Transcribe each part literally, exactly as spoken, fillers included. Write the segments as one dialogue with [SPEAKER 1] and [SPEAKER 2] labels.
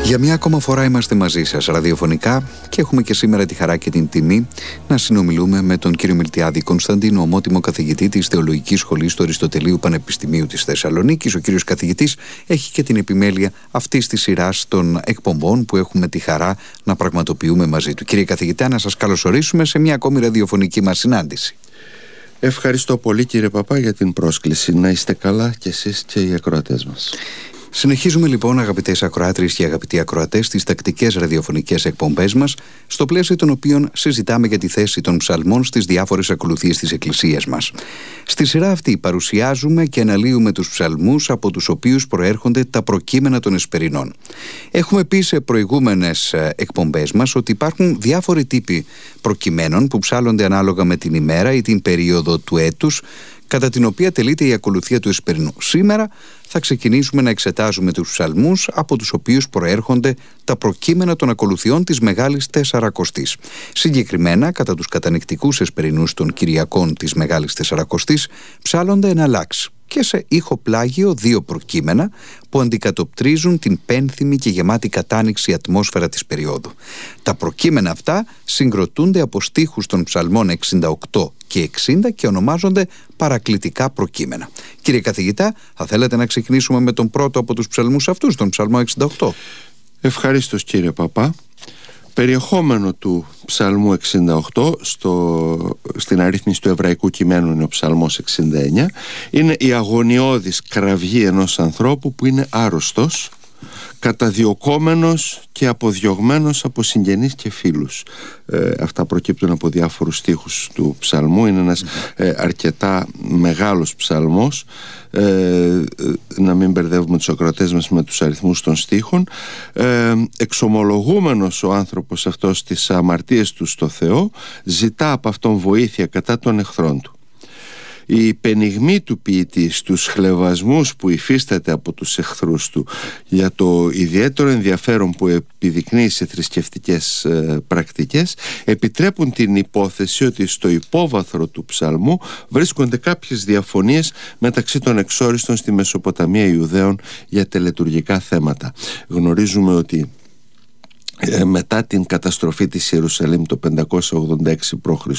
[SPEAKER 1] Για μια ακόμα φορά είμαστε μαζί σας ραδιοφωνικά και έχουμε και σήμερα τη χαρά και την τιμή να συνομιλούμε με τον κύριο Μιλτιάδη Κωνσταντίνο, ομότιμο καθηγητή της Θεολογικής Σχολής του Αριστοτελείου Πανεπιστημίου της Θεσσαλονίκης. Ο κύριος καθηγητής έχει και την επιμέλεια αυτής της σειράς των εκπομπών που έχουμε τη χαρά να πραγματοποιούμε μαζί του. Κύριε καθηγητά, να σας καλωσορίσουμε σε μια ακόμη ραδιοφωνική μας συνάντηση.
[SPEAKER 2] Ευχαριστώ πολύ κύριε Παπά για την πρόσκληση. Να είστε καλά κι εσείς και οι ακροατές μας.
[SPEAKER 1] Συνεχίζουμε λοιπόν, αγαπητές ακροάτριες και αγαπητοί ακροατές, τις τακτικές ραδιοφωνικές εκπομπές μας, στο πλαίσιο των οποίων συζητάμε για τη θέση των ψαλμών στις διάφορες ακολουθίες της Εκκλησίας μας. Στη σειρά αυτή παρουσιάζουμε και αναλύουμε τους ψαλμούς από τους οποίους προέρχονται τα προκείμενα των εσπερινών. Έχουμε πει σε προηγούμενες εκπομπές μας ότι υπάρχουν διάφοροι τύποι προκειμένων που ψάλλονται ανάλογα με την ημέρα ή την περίοδο του έτους κατά την οποία τελείται η ακολουθία του εσπερινού. Σήμερα θα ξεκινήσουμε να εξετάζουμε τους ψαλμούς από τους οποίους προέρχονται τα προκείμενα των ακολουθιών της Μεγάλης Τεσσαρακοστής. Συγκεκριμένα, κατά τους κατανυκτικούς εσπερινούς των Κυριακών της Μεγάλης Τεσσαρακοστής ψάλλονται εναλλάξ και σε ήχο πλάγιο δύο προκείμενα που αντικατοπτρίζουν την πένθυμη και γεμάτη κατάνοιξη ατμόσφαιρα της περίοδου. Τα προκείμενα αυτά συγκροτούνται από στίχους των ψαλμών εξήντα οκτώ και εξήντα και ονομάζονται παρακλητικά προκείμενα. Κύριε καθηγητά, θα θέλετε να ξεκινήσουμε με τον πρώτο από τους ψαλμούς αυτούς, τον ψαλμό εξήντα οκτώ?
[SPEAKER 2] Ευχαρίστως κύριε Παπά. Περιεχόμενο του ψαλμού εξήντα οκτώ στο, στην αρρύθμιση του εβραϊκού κειμένου είναι ο ψαλμός εξήντα εννιά. Είναι η αγωνιώδης κραυγή ενός ανθρώπου που είναι άρρωστος, καταδιωκόμενος και αποδιωγμένος από συγγενείς και φίλους. Ε, αυτά προκύπτουν από διάφορους στίχους του ψαλμού. Είναι ένας ε, αρκετά μεγάλος ψαλμός. Ε, να μην μπερδεύουμε τους ακροατές μας με τους αριθμούς των στίχων. Ε, εξομολογούμενος ο άνθρωπος αυτός τις αμαρτίες του στο Θεό, ζητά από αυτόν βοήθεια κατά των εχθρών του. Η πενιγμή του ποιητή στους χλευασμούς που υφίσταται από τους εχθρούς του, για το ιδιαίτερο ενδιαφέρον που επιδεικνύει σε θρησκευτικές ε, πρακτικές, επιτρέπουν την υπόθεση ότι στο υπόβαθρο του ψαλμού βρίσκονται κάποιες διαφωνίες μεταξύ των εξόριστων στη Μεσοποταμία Ιουδαίων για τελετουργικά θέματα. Γνωρίζουμε ότι Ε, μετά την καταστροφή της Ιερουσαλήμ το πεντακόσια ογδόντα έξι π.Χ.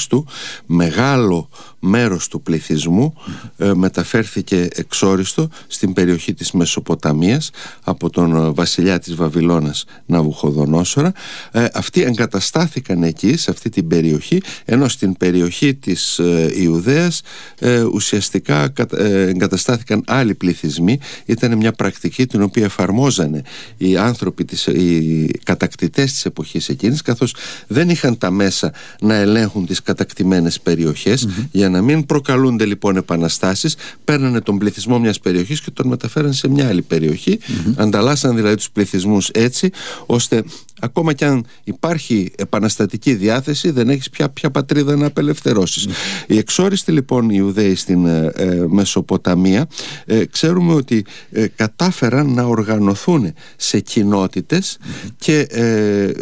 [SPEAKER 2] μεγάλο μέρος του πληθυσμού ε, μεταφέρθηκε εξόριστο στην περιοχή της Μεσοποταμίας από τον βασιλιά της Βαβυλώνας Ναβουχοδονόσορα. ε, Αυτοί εγκαταστάθηκαν εκεί, σε αυτή την περιοχή, ενώ στην περιοχή της ε, Ιουδαίας ε, ουσιαστικά ε, εγκαταστάθηκαν άλλοι πληθυσμοί. Ήταν μια πρακτική την οποία εφαρμόζανε οι άνθρωποι, της, οι κατακτητές της εποχής εκείνης, καθώς δεν είχαν τα μέσα να ελέγχουν τις κατακτημένες περιοχές. Mm-hmm. Για να μην προκαλούνται λοιπόν επαναστάσεις, παίρνανε τον πληθυσμό μιας περιοχής και τον μεταφέραν σε μια άλλη περιοχή. Mm-hmm. Ανταλλάσσαν δηλαδή τους πληθυσμούς έτσι, ώστε ακόμα κι αν υπάρχει επαναστατική διάθεση, δεν έχεις πια, πια πατρίδα να απελευθερώσεις. Mm-hmm. Οι εξόριστοι λοιπόν οι Ιουδαίοι στην ε, ε, Μεσοποταμία, ε, ξέρουμε ότι ε, κατάφεραν να οργανωθούν σε κοινότητες. Mm-hmm. και ε,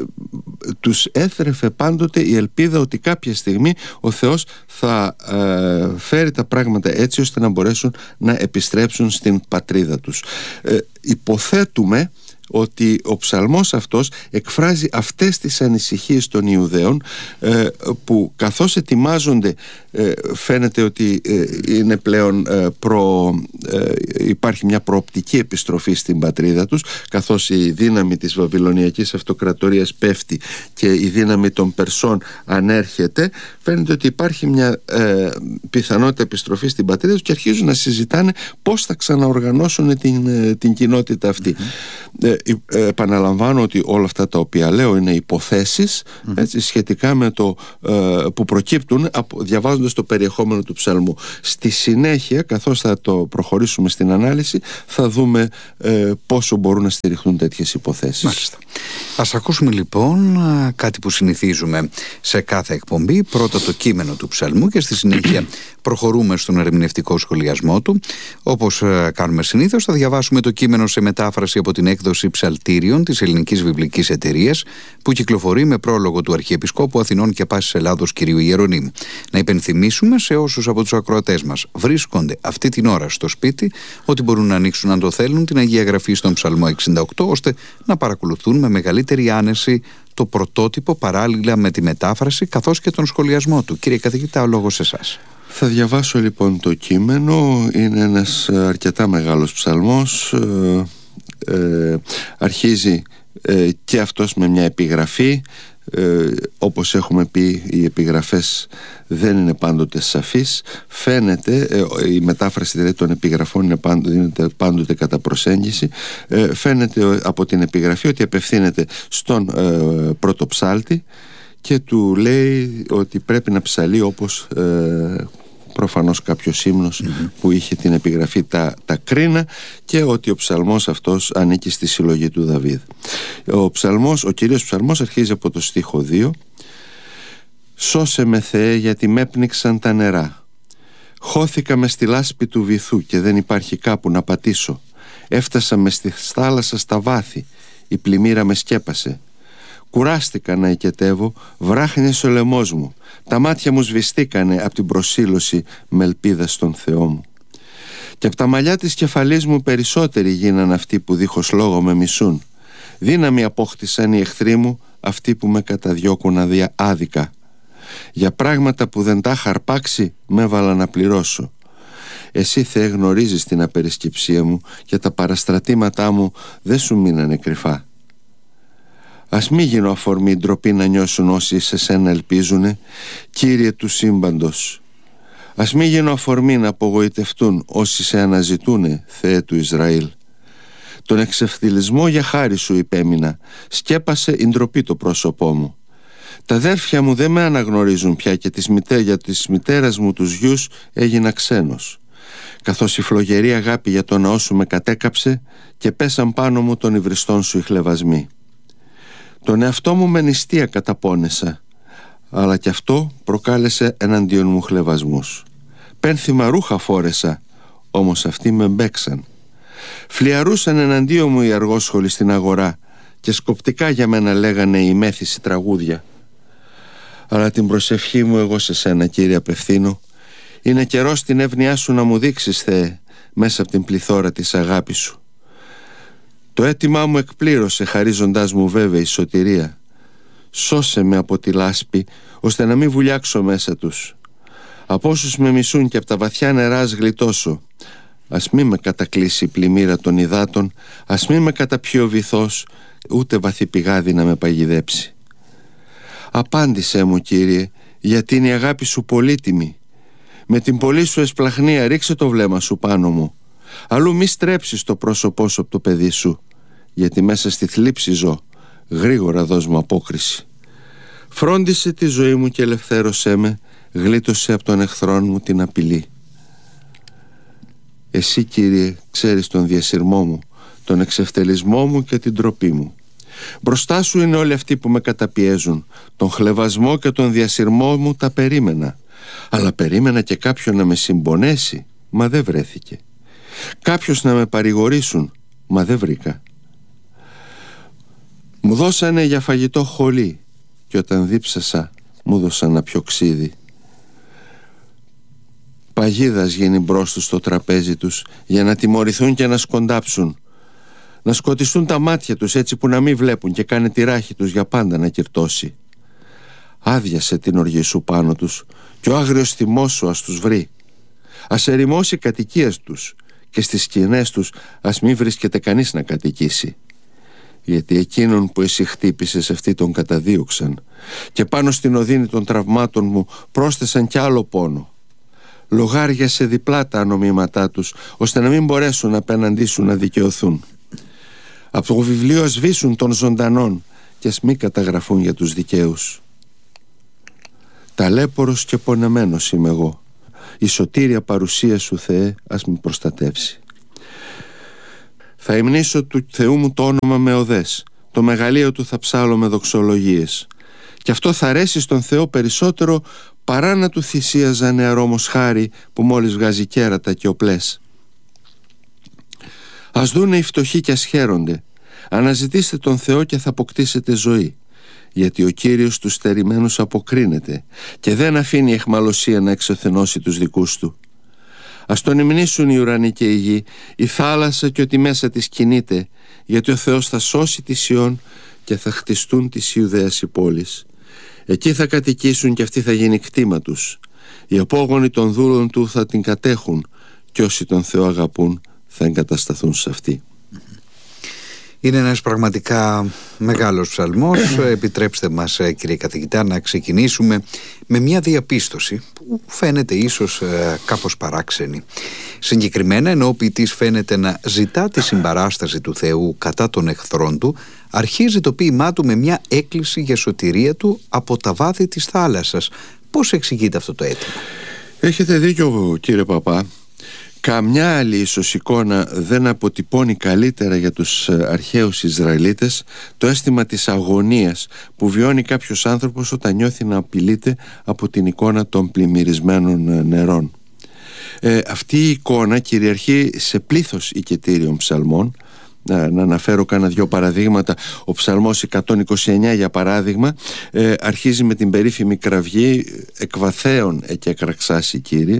[SPEAKER 2] τους έθρεφε πάντοτε η ελπίδα ότι κάποια στιγμή ο Θεός θα ε, φέρει τα πράγματα έτσι ώστε να μπορέσουν να επιστρέψουν στην πατρίδα τους. Ε, υποθέτουμε ότι ο ψαλμός αυτός εκφράζει αυτές τις ανησυχίες των Ιουδαίων, ε, που καθώς ετοιμάζονται, ε, φαίνεται ότι ε, είναι πλέον ε, προ, ε, υπάρχει μια προοπτική επιστροφή στην πατρίδα τους, καθώς η δύναμη της Βαβυλωνιακής Αυτοκρατορίας πέφτει και η δύναμη των Περσών ανέρχεται. Φαίνεται ότι υπάρχει μια ε, πιθανότητα επιστροφή στην πατρίδα τους και αρχίζουν να συζητάνε πώς θα ξαναοργανώσουν την, ε, την κοινότητα αυτή. Mm-hmm. ε, ε, επαναλαμβάνω ότι όλα αυτά τα οποία λέω είναι υποθέσεις, mm-hmm. έτσι, σχετικά με το ε, που προκύπτουν από, διαβάζοντας το περιεχόμενο του ψαλμού. Στη συνέχεια, καθώς θα το προχωρήσουμε στην ανάλυση, θα δούμε ε, πόσο μπορούν να στηριχθούν τέτοιες υποθέσεις.
[SPEAKER 1] Μάλιστα. Ας ακούσουμε λοιπόν κάτι που συνηθίζουμε σε κάθε εκπομπή. Πρώτα το κείμενο του ψαλμού και στη συνέχεια προχωρούμε στον ερμηνευτικό σχολιασμό του. Όπως κάνουμε συνήθως, θα διαβάσουμε το κείμενο σε μετάφραση από την έκδοση Ψαλτήριων της Ελληνικής Βιβλικής Εταιρείας, που κυκλοφορεί με πρόλογο του Αρχιεπισκόπου Αθηνών και Πάσης Ελλάδος κ. Ιερονύμου. Να υπενθυμίσουμε σε όσους από τους ακροατές μας βρίσκονται αυτή την ώρα στο σπίτι ότι μπορούν να ανοίξουν, αν το θέλουν, την Αγία Γραφή στον Ψαλμό εξήντα οκτώ, ώστε να παρακολουθούν με μεγαλύτερη άνεση το πρωτότυπο παράλληλα με τη μετάφραση καθώς και τον σχολιασμό του. Κύριε καθηγητά, ο λόγος σε εσάς.
[SPEAKER 2] Θα διαβάσω λοιπόν το κείμενο. Είναι ένας αρκετά μεγάλος ψαλμός. ε, ε, Αρχίζει ε, και αυτός με μια επιγραφή. Ε, όπως έχουμε πει, οι επιγραφές δεν είναι πάντοτε σαφείς. Φαίνεται, ε, η μετάφραση δηλαδή των επιγραφών είναι πάντοτε, δίνεται πάντοτε κατά προσέγγιση. ε, Φαίνεται από την επιγραφή ότι απευθύνεται στον ε, πρώτο ψάλτη και του λέει ότι πρέπει να ψαλεί όπως ε, προφανώς κάποιος ύμνος mm-hmm. που είχε την επιγραφή τα, τα κρίνα, και ότι ο ψαλμός αυτός ανήκει στη συλλογή του Δαβίδ. Ο ψαλμός, ο κυρίως ψαλμός αρχίζει από το στίχο δύο. «Σώσε με, Θεέ, γιατί μ' έπνιξαν τα νερά. Χώθηκα μες στη λάσπη του βυθού και δεν υπάρχει κάπου να πατήσω. Έφτασα μες στη θάλασσα στα βάθη, η πλημμύρα με σκέπασε. Κουράστηκα να οικετεύω, βράχνιασε ο λαιμός μου. Τα μάτια μου σβηστήκανε από την προσήλωση με ελπίδα στον Θεό μου. Και από τα μαλλιά της κεφαλής μου περισσότεροι γίναν αυτοί που δίχως λόγο με μισούν. Δύναμη απόκτησαν οι εχθροί μου, αυτοί που με καταδιώκουν αδια... άδικα. Για πράγματα που δεν τα είχα αρπάξει, με έβαλα να πληρώσω. Εσύ, Θεέ, γνωρίζεις την απερισκεψία μου και τα παραστρατήματά μου δεν σου μείνανε κρυφά. Ας μη γίνω αφορμή ντροπή να νιώσουν όσοι σε σένα ελπίζουνε, Κύριε του σύμπαντος. Ας μη γίνω αφορμή να απογοητευτούν όσοι σε αναζητούνε, Θεέ του Ισραήλ. Τον εξευθυλισμό για χάρη σου υπέμεινα, σκέπασε η ντροπή το πρόσωπό μου. Τα αδέρφια μου δεν με αναγνωρίζουν πια και της μητέ, για της μητέρας μου τους γιους έγινα ξένος. Καθώς η φλογερή αγάπη για τον ναό σου με κατέκαψε και πέσαν πάνω μου των υβριστών σου οι χλευασμοί. Τον εαυτό μου με νηστεία καταπώνεσα, αλλά κι αυτό προκάλεσε εναντίον μου χλευασμούς. Πένθυμα ρούχα φόρεσα, όμως αυτοί με μπέξαν. Φλιαρούσαν εναντίον μου οι αργόσχολοι στην αγορά και σκοπτικά για μένα λέγανε οι μέθηση τραγούδια. Αλλά την προσευχή μου εγώ σε σένα, Κύριε, απευθύνω. Είναι καιρός την εύνοιά σου να μου δείξεις, Θεέ, μέσα από την πληθώρα της αγάπης σου. Το αίτημά μου εκπλήρωσε, χαρίζοντάς μου βέβαιη σωτηρία. Σώσε με από τη λάσπη, ώστε να μην βουλιάξω μέσα τους. Από όσους με μισούν και από τα βαθιά νερά ας γλιτώσω. Ας μη με κατακλείσει η πλημμύρα των υδάτων, ας μη με καταπιεί ο βυθός, ούτε βαθύ πηγάδι να με παγιδέψει. Απάντησέ μου, Κύριε, γιατί είναι η αγάπη σου πολύτιμη. Με την πολύ σου εσπλαχνία ρίξε το βλέμμα σου πάνω μου. Αλλού μη στρέψεις το πρόσωπό σου από το παιδί σου, γιατί μέσα στη θλίψη ζω, γρήγορα δώσ' μου απόκριση. Φρόντισε τη ζωή μου και ελευθέρωσέ με, γλίτωσε από τον εχθρόν μου την απειλή. Εσύ, Κύριε, ξέρεις τον διασυρμό μου, τον εξευτελισμό μου και την ντροπή μου. Μπροστά σου είναι όλοι αυτοί που με καταπιέζουν. Τον χλευασμό και τον διασυρμό μου τα περίμενα. Αλλά περίμενα και κάποιον να με συμπονέσει, μα δεν βρέθηκε. Κάποιος να με παρηγορήσουν, μα δεν βρήκα. Μου δώσανε για φαγητό χολή και όταν δίψασα μου δώσαν ένα πιο ξύδι. Παγίδας γίνει μπρος τους στο τραπέζι τους για να τιμωρηθούν και να σκοντάψουν. Να σκοτιστούν τα μάτια τους έτσι που να μην βλέπουν και κάνε τη ράχη τους για πάντα να κυρτώσει. Άδειασε την οργή σου πάνω τους και ο άγριος θυμός σου ας τους βρει. Ας ερημώσει οι κατοικίες τους και στις σκηνές τους ας μην βρίσκεται κανείς να κατοικήσει. Γιατί εκείνον που εσύ χτύπησες αυτοί τον καταδίωξαν και πάνω στην οδύνη των τραυμάτων μου πρόσθεσαν κι άλλο πόνο. Λογάριασε διπλά τα ανομήματά τους ώστε να μην μπορέσουν απέναντί σου να δικαιωθούν. Από το βιβλίο ας σβήσουν των ζωντανών και ας μην καταγραφούν για τους δικαίους. Ταλέπορος και πονεμένος είμαι εγώ. Η σωτήρια παρουσία σου, Θεέ, ας με προστατεύσει. Θα υμνήσω του Θεού μου το όνομα με οδές, το μεγαλείο του θα ψάλλω με δοξολογίες. Και αυτό θα αρέσει στον Θεό περισσότερο παρά να του θυσίαζα νεαρό μοσχάρι που μόλις βγάζει κέρατα και οπλές. Ας δούνε οι φτωχοί κι ας χαίρονται. Αναζητήστε τον Θεό και θα αποκτήσετε ζωή. Γιατί ο Κύριος τους στερημένους αποκρίνεται και δεν αφήνει η αιχμαλωσία να εξωθενώσει τους δικούς του. Ας τον υμνήσουν η ουρανή και η γη, η θάλασσα και ό,τι μέσα της κινείται, γιατί ο Θεός θα σώσει τη Σιών και θα χτιστούν τις Ιουδαίας οι πόλεις. Εκεί θα κατοικήσουν και αυτή θα γίνει κτήμα τους. Οι απόγονοι των δούλων του θα την κατέχουν και όσοι τον Θεό αγαπούν θα εγκατασταθούν σε αυτή.
[SPEAKER 1] Είναι ένας πραγματικά μεγάλος ψαλμός. Επιτρέψτε μας, κύριε καθηγητά, να ξεκινήσουμε με μια διαπίστωση που φαίνεται ίσως κάπως παράξενη. Συγκεκριμένα, ενώ ο ποιητής φαίνεται να ζητά τη συμπαράσταση του Θεού κατά των εχθρών του, αρχίζει το ποίημά του με μια έκκληση για σωτηρία του από τα βάθη της θάλασσας. Πώς εξηγείται αυτό το αίτημα?
[SPEAKER 2] Έχετε δίκιο, κύριε Παπά. Καμιά άλλη ίσως εικόνα δεν αποτυπώνει καλύτερα για τους αρχαίους Ισραηλίτες το αίσθημα της αγωνίας που βιώνει κάποιος άνθρωπος όταν νιώθει να απειλείται από την εικόνα των πλημμυρισμένων νερών. Ε, αυτή η εικόνα κυριαρχεί σε πλήθος οικετήριων ψαλμών. Να, να αναφέρω κάνα δυο παραδείγματα. Ο ψαλμός εκατόν είκοσι εννιά, για παράδειγμα, ε, αρχίζει με την περίφημη κραυγή «Εκβαθέων εκεκραξάσι Κύριε».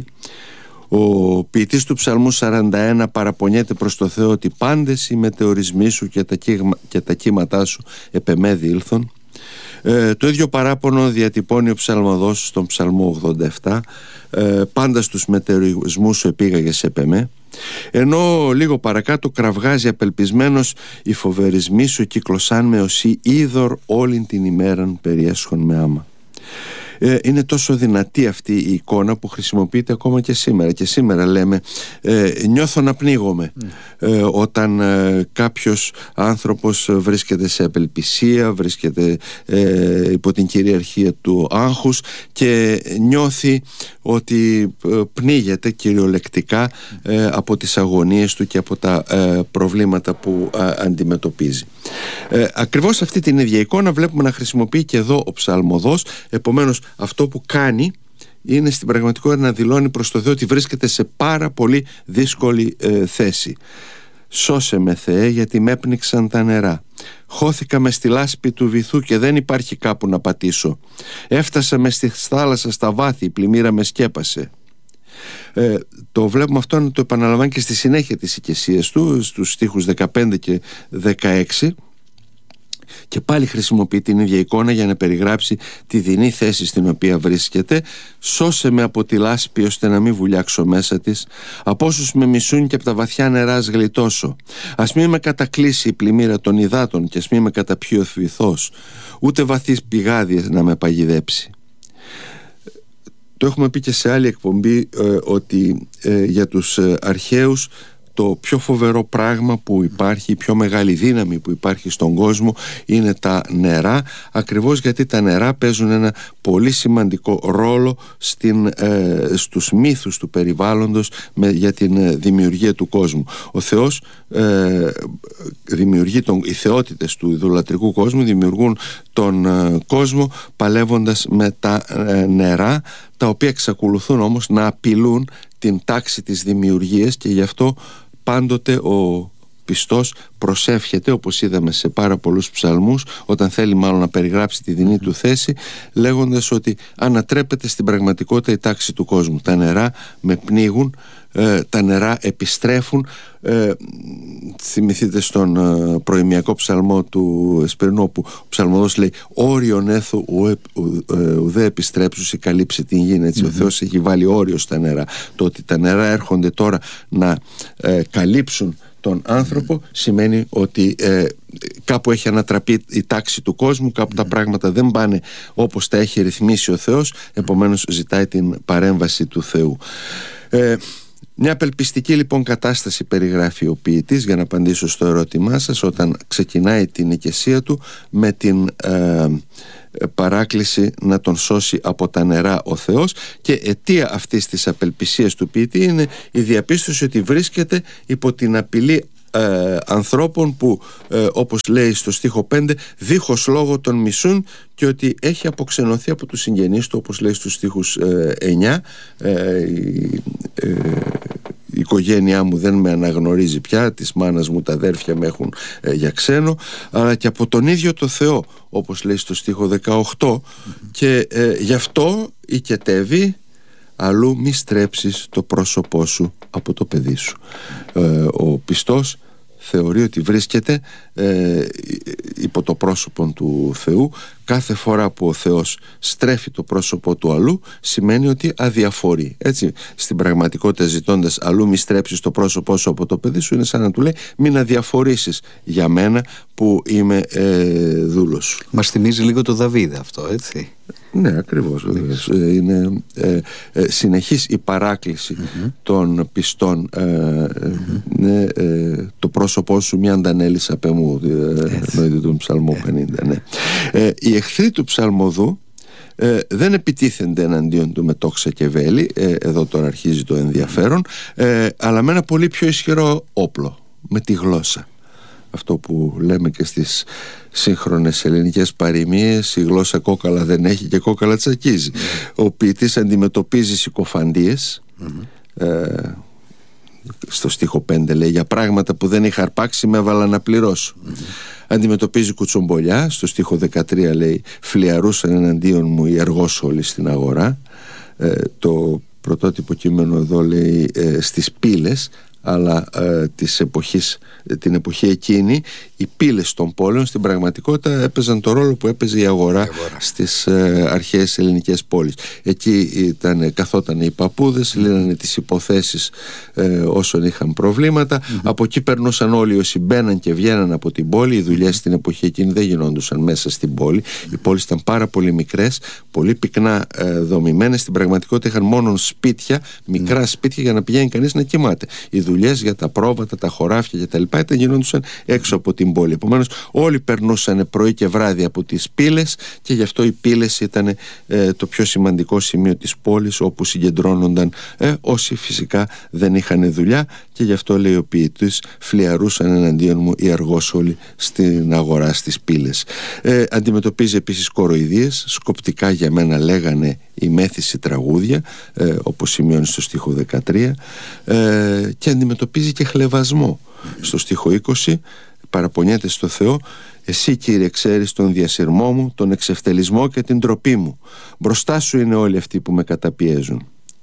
[SPEAKER 2] Ο ποιητής του ψαλμού σαράντα ένα παραπονιέται προς το Θεό ότι πάντες οι μετεωρισμοί σου και τα, κύγμα, και τα κύματά σου επεμέδι ήλθον. Ε, το ίδιο παράπονο διατυπώνει ο ψαλμοδός στον ψαλμό ογδόντα επτά, ε, πάντα στους μετεωρισμούς σου επήγαγες επεμέ. Ενώ λίγο παρακάτω κραυγάζει απελπισμένος, οι φοβερισμοί σου κύκλωσάν με οσί είδωρ όλην την ημέραν περιέσχον με άμα. Ε, είναι τόσο δυνατή αυτή η εικόνα που χρησιμοποιείται ακόμα και σήμερα. Και σήμερα λέμε ε, νιώθω να πνίγομαι mm. ε, όταν ε, κάποιος άνθρωπος βρίσκεται σε απελπισία, βρίσκεται ε, υπό την κυριαρχία του άγχους και νιώθει ότι ε, πνίγεται κυριολεκτικά ε, από τις αγωνίες του και από τα ε, προβλήματα που ε, αντιμετωπίζει. Ε, ακριβώς αυτή την ίδια εικόνα βλέπουμε να χρησιμοποιεί και εδώ ο ψαλμοδός. Επομένως, αυτό που κάνει είναι στην πραγματικότητα να δηλώνει προς το Θεό ότι βρίσκεται σε πάρα πολύ δύσκολη ε, θέση. Σώσε με, Θεέ, γιατί με έπνιξαν τα νερά. Χώθηκα με στη λάσπη του βυθού και δεν υπάρχει κάπου να πατήσω. Έφτασα με στη θάλασσα στα βάθη, η πλημμύρα με σκέπασε. Ε, το βλέπουμε αυτό να το επαναλαμβάνει και στη συνέχεια της οικεσίας του, στους στίχους δεκαπέντε και δεκαέξι. Και πάλι χρησιμοποιεί την ίδια εικόνα για να περιγράψει τη δεινή θέση στην οποία βρίσκεται. Σώσε με από τη λάσπη ώστε να μην βουλιάξω μέσα της. Από όσους με μισούν και από τα βαθιά νερά ας γλιτώσω. Ας μην με κατακλείσει η πλημμύρα των υδάτων και ας μην με καταπιεί ο βυθός. Ούτε βαθύς πηγάδιες να με παγιδέψει. Το έχουμε πει και σε άλλη εκπομπή ε, ότι ε, για τους ε, αρχαίους το πιο φοβερό πράγμα που υπάρχει, η πιο μεγάλη δύναμη που υπάρχει στον κόσμο είναι τα νερά, ακριβώς γιατί τα νερά παίζουν ένα πολύ σημαντικό ρόλο στην, ε, στους μύθους του περιβάλλοντος με, για την ε, δημιουργία του κόσμου. Ο Θεός ε, δημιουργεί τον, οι θεότητες του ιδωλατρικού κόσμου δημιουργούν τον ε, κόσμο παλεύοντας με τα ε, νερά, τα οποία εξακολουθούν όμως να απειλούν την τάξη της δημιουργίας και γι' αυτό πάντοτε ο πιστός προσεύχεται, όπως είδαμε σε πάρα πολλούς ψαλμούς, όταν θέλει μάλλον να περιγράψει τη δεινή του θέση, λέγοντας ότι ανατρέπεται στην πραγματικότητα η τάξη του κόσμου. Τα νερά με πνίγουν, ε, τα νερά επιστρέφουν. Ε, θυμηθείτε στον ε, προημιακό ψαλμό του Εσπερινού που ο ψαλμοδός λέει «Όριον έθω ουδέ επιστρέψους η καλύψη την γη». Έτσι, mm-hmm. Ο Θεός έχει βάλει όριο στα νερά. Το ότι τα νερά έρχονται τώρα να ε, καλύψουν τον άνθρωπο mm. σημαίνει ότι ε, κάπου έχει ανατραπεί η τάξη του κόσμου, κάπου mm. τα πράγματα δεν πάνε όπως τα έχει ρυθμίσει ο Θεός, επομένως ζητάει την παρέμβαση του Θεού. Ε, μια απελπιστική λοιπόν κατάσταση περιγράφει ο ποιητής, για να απαντήσω στο ερώτημά σας, όταν ξεκινάει την οικεσία του με την ε, παράκληση να τον σώσει από τα νερά ο Θεός, και αιτία αυτής της απελπισίας του ποιητή είναι η διαπίστωση ότι βρίσκεται υπό την απειλή ε, ανθρώπων που ε, όπως λέει στο στίχο πέντε δίχως λόγο τον μισούν και ότι έχει αποξενωθεί από τους συγγενείς του, όπως λέει στους στίχους ε, εννιά. ε, ε, η οικογένειά μου δεν με αναγνωρίζει πια, της μάνας μου τα αδέρφια με έχουν ε, για ξένο, αλλά και από τον ίδιο το Θεό, όπως λέει στο στίχο δεκαοκτώ. Mm-hmm. Και ε, γι' αυτό οικετεύει αλλού μη στρέψεις το πρόσωπό σου από το παιδί σου. ε, Ο πιστός θεωρεί ότι βρίσκεται ε, υπό το πρόσωπο του Θεού. Κάθε φορά που ο Θεός στρέφει το πρόσωπο του αλλού, σημαίνει ότι αδιαφορεί. Έτσι, στην πραγματικότητα, ζητώντας αλλού μη στρέψεις το πρόσωπό σου από το παιδί σου, είναι σαν να του λέει μην αδιαφορήσεις για μένα που είμαι ε, δούλος σου.
[SPEAKER 1] Μας θυμίζει λίγο το Δαβίδ αυτό, έτσι.
[SPEAKER 2] Ναι, ακριβώς. Είναι ε, ε, συνεχής η παράκληση mm-hmm. των πιστών. ε, mm-hmm. ναι, ε, το πρόσωπό σου μη αντανέλεις απ' εμού, ε, εννοείται τον Ψαλμό πενήντα. Ναι. Ε, οι εχθροί του ψαλμοδού ε, δεν επιτίθενται εναντίον του με τόξα και βέλη, ε, εδώ τώρα αρχίζει το ενδιαφέρον, ε, αλλά με ένα πολύ πιο ισχυρό όπλο, με τη γλώσσα. Αυτό που λέμε και στις σύγχρονες ελληνικές παροιμίες, η γλώσσα κόκαλα δεν έχει και κόκαλα τσακίζει. Mm-hmm. Ο ποιητής αντιμετωπίζει συκοφαντίες. Mm-hmm. ε, στο στίχο πέντε λέει για πράγματα που δεν είχα αρπάξει με έβαλα να πληρώσω. Mm-hmm. Αντιμετωπίζει κουτσομπολιά. Στο στίχο δεκατρία λέει φλιαρούσαν εναντίον μου οι εργός όλοι στην αγορά. ε, Το πρωτότυπο κείμενο εδώ λέει ε, στις πύλες, αλλά ε, της εποχής, την εποχή εκείνη οι πύλες των πόλεων στην πραγματικότητα έπαιζαν το ρόλο που έπαιζε η αγορά, η αγορά. στις ε, αρχαίες ελληνικές πόλεις. Εκεί ήταν, καθόταν οι παππούδες, mm. λύνανε τις υποθέσεις ε, όσων είχαν προβλήματα. Mm-hmm. Από εκεί περνούσαν όλοι όσοι μπαίναν και βγαίναν από την πόλη. Οι δουλειές mm-hmm. στην εποχή εκείνη δεν γινόντουσαν μέσα στην πόλη. Mm-hmm. Οι πόλεις ήταν πάρα πολύ μικρές, πολύ πυκνά ε, δομημένες. Στην πραγματικότητα είχαν μόνο σπίτια, μικρά mm. σπίτια για να πηγαίνει κανείς να κοιμάται. Οι δουλειές για τα πρόβατα, τα χωράφια και τα λοιπά ήταν γινόντουσαν έξω από την πόλη. Επομένως όλοι περνούσαν πρωί και βράδυ από τις πύλες και γι' αυτό οι πύλες ήταν ε, το πιο σημαντικό σημείο της πόλης, όπου συγκεντρώνονταν ε, όσοι φυσικά δεν είχαν δουλειά, και γι' αυτό λέει ο ποιητής φλιαρούσαν εναντίον μου οι αργός όλοι στην αγορά στις πύλες. Ε, αντιμετωπίζει επίσης κοροϊδίες, σκοπτικά για μένα λέγανε η μέθηση τραγούδια, ε, όπως σημειώνει στο στίχο δεκατρία, ε, και αντιμετωπίζει και χλευασμό. Στο στίχο είκοσι παραπονιέται στο Θεό, εσύ Κύριε ξέρεις τον διασυρμό μου, τον εξευτελισμό και την ντροπή μου, μπροστά σου είναι όλοι αυτοί που με καταπιέζουν.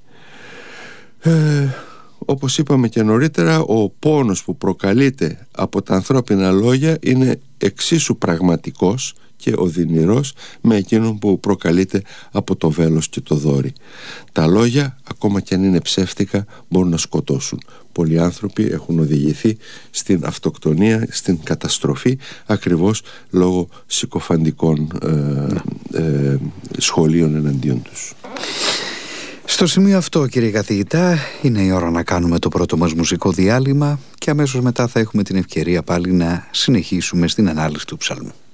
[SPEAKER 2] ε, Όπως είπαμε και νωρίτερα, ο πόνος που προκαλείται από τα ανθρώπινα λόγια είναι εξίσου πραγματικός και οδυνηρός με εκείνον που προκαλείται από το βέλος και το δόρυ. Τα λόγια, ακόμα και αν είναι ψεύτικα, μπορούν να σκοτώσουν. Πολλοί άνθρωποι έχουν οδηγηθεί στην αυτοκτονία, στην καταστροφή, ακριβώς λόγω συκοφαντικών ε, ε, σχολείων εναντίον τους.
[SPEAKER 1] Στο σημείο αυτό, κύριε καθηγητά, είναι η ώρα να κάνουμε το πρώτο μας μουσικό διάλειμμα και αμέσως μετά θα έχουμε την ευκαιρία πάλι να συνεχίσουμε στην ανάλυση του ψαλμού.